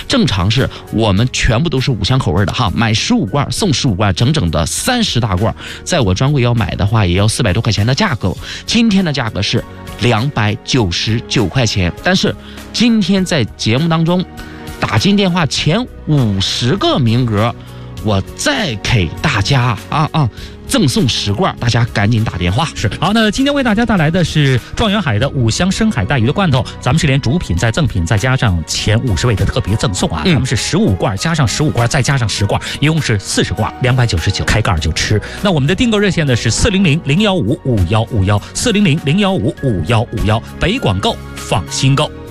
正常是我们全部都是五香口味的哈，买15罐送15罐，整整的30大罐，在我专柜要买的话也要400多块钱的价格。今天的价格是299块钱，但是今天在节目当中打进电话前50个名额，我再给大家赠送10罐，大家赶紧打电话。 是好，那今天为大家带来的是状元海的5香深海带鱼的罐头，咱们是连主品再赠品再加上前50位的特别赠送啊，咱们是15罐加上15罐再加上10罐，一共是40罐，299，开盖就吃。那我们的订购热线呢是400-015-5151，400-015-5151，北广购放心购。